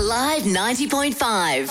Live 90.5.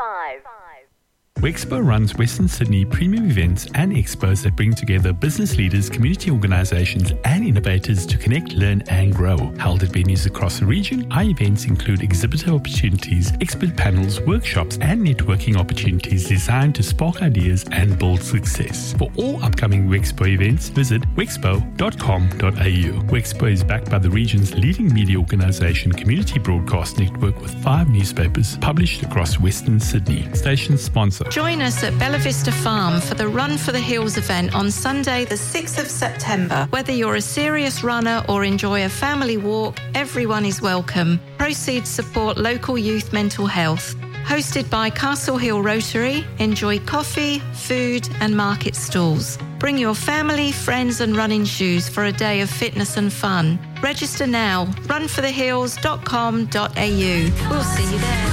Wexpo runs Western Sydney premium events and expos that bring together business leaders, community organisations and innovators to connect, learn and grow. Held at venues across the region, our events include exhibitor opportunities, expert panels, workshops and networking opportunities designed to spark ideas and build success. For all upcoming Wexpo events, visit wexpo.com.au. Wexpo is backed by the region's leading media organisation, Community Broadcast Network, with 5 newspapers published across Western Sydney. Station sponsor. Join us at Bella Vista Farm for the Run for the Hills event on Sunday the 6th of September. Whether you're a serious runner or enjoy a family walk, everyone is welcome. Proceeds support local youth mental health. Hosted by Castle Hill Rotary, enjoy coffee, food and market stalls. Bring your family, friends and running shoes for a day of fitness and fun. Register now, runforthehills.com.au. We'll see you there.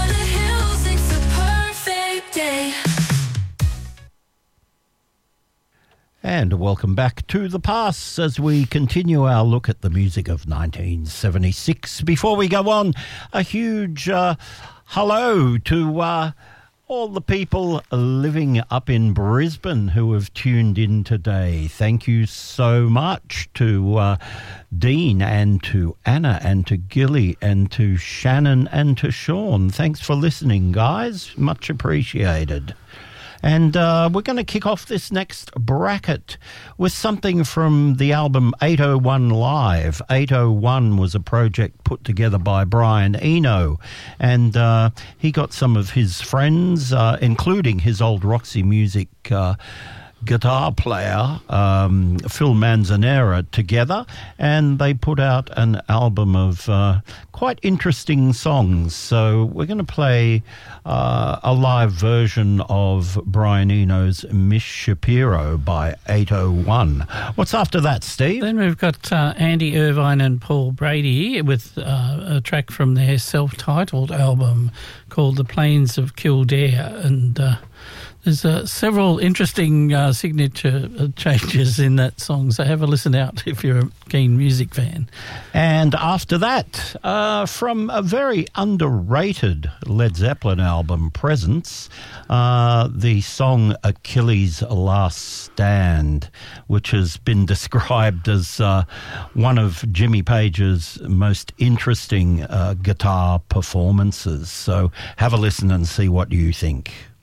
And welcome back to The Pass as we continue our look at the music of 1976. Before we go on, a huge hello to all the people living up in Brisbane who have tuned in today. Thank you so much to Dean and to Anna and to Gilly and to Shannon and to Sean. Thanks for listening, guys. Much appreciated. And we're going to kick off this next bracket with something from the album 801 Live. 801 was a project put together by Brian Eno, and he got some of his friends, including his old Roxy Music guitar player, Phil Manzanera, together, and they put out an album of quite interesting songs. So we're going to play a live version of Brian Eno's Miss Shapiro by 801. What's after that, Steve? Then we've got Andy Irvine and Paul Brady with a track from their self-titled album called The Plains of Kildare, and there's several interesting signature changes in that song, so have a listen out if you're a keen music fan. And after that, from a very underrated Led Zeppelin album, Presence, the song Achilles' Last Stand, which has been described as one of Jimmy Page's most interesting guitar performances. So have a listen and see what you think.